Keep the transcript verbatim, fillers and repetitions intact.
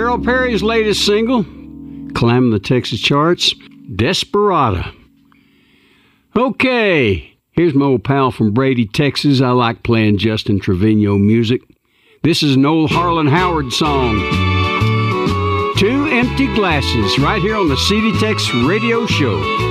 Darryl Perry's latest single, climbing the Texas charts, Desperado. Okay, here's my old pal from Brady, Texas. I like playing Justin Trevino music. This is an old Harlan Howard song, Two Empty Glasses, right here on the C D Tex Radio Show.